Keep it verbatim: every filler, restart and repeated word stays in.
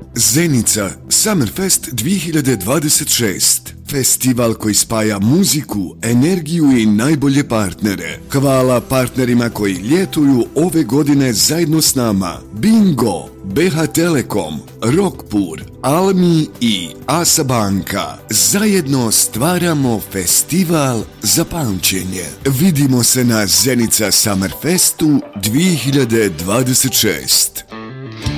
Zenica Summerfest dvije hiljade dvadeset šest. Festival koji spaja muziku, energiju i najbolje partnere. Hvala partnerima koji ljetuju ove godine zajedno s nama. Bingo, B H Telekom, Rockpur, Almi i Asa Banka. Zajedno stvaramo festival za pamćenje. Vidimo se na Zenica Summerfestu dvije hiljade dvadeset šest.